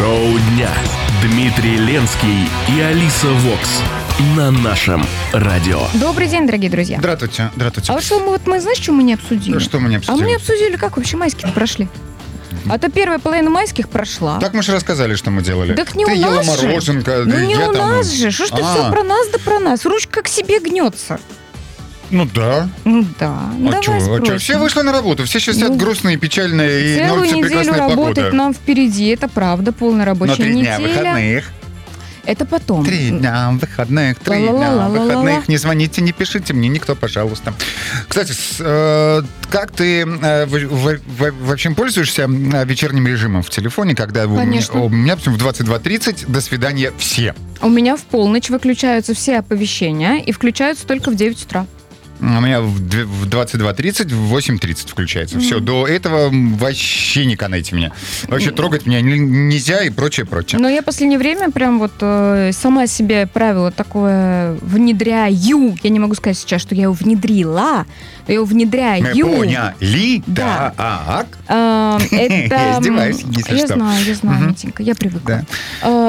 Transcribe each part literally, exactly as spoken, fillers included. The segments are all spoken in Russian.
Шоу дня. Дмитрий Ленский и Алиса Вокс на нашем радио. Добрый день, дорогие друзья. Здравствуйте, здравствуйте. А вот что мы, вот мы, знаешь, что мы не обсудили? Что мы не обсудили? А мы не обсудили, как вообще майские прошли. А то первая половина майских прошла. Так мы же рассказали, что мы делали. Так не Ты у ела нас же. мороженка. Ну не я у там... нас же. Что ж ты А. все про нас да про нас? Ручка к себе гнется. Ну да. Ну да. А Давай что? А спросим. что? Все вышли на работу, все сейчас сидят Ну, грустные, печальные, и на Целую улице неделю прекрасная работать погода. нам впереди. Это правда, полная рабочая Но три дня неделя. выходных. Это потом. Три дня выходных, три дня Ла-ла-ла-ла-ла-ла. выходных. Не звоните, не пишите мне никто, пожалуйста. Кстати, с, э, как ты э, в, в, в, в общем пользуешься э, вечерним режимом в телефоне, когда у меня, Конечно. у меня в двадцать два тридцать до свидания все. У меня в полночь выключаются все оповещения и включаются только в девять утра. У меня в д- в двадцать два тридцать, в восемь тридцать включается. Все, до этого вообще не канайте меня. Вообще трогать меня н- нельзя и прочее, прочее. Но я в последнее время прям вот э, сама себе правило такое внедряю. Я не могу сказать сейчас, что я его внедрила. Я его внедряю. Мы поняли? Да. Так. Э, это... Я издеваюсь, если Я что. знаю, я знаю, Мгм. Митенька, я привыкла. Да. Э,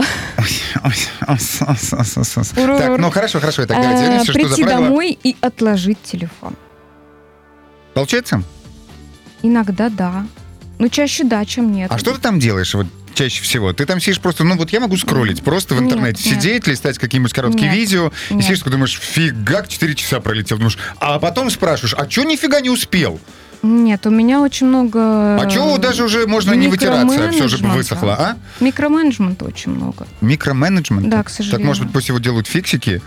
Так, ну хорошо, хорошо, я тогда э, разделимся, что за Прийти правило. домой и отложить телефон. Получается? Иногда да. Ну, чаще да, чем нет. А что ты там делаешь вот чаще всего? Ты там сидишь просто, ну вот я могу скроллить, просто в Нет, интернете нет. сидеть, листать какие-нибудь короткие Нет, видео, и нет. сидишь, такой думаешь, фига, четыре часа пролетел. Думаешь, а потом спрашиваешь, а чё нифига не успел? Нет, у меня очень много... А чё даже уже можно не вытираться, все же микроменеджмента. высохло, а? Микроменеджмента очень много. Микроменеджмент? Да, к сожалению. Так, может быть, пусть его делают фиксики?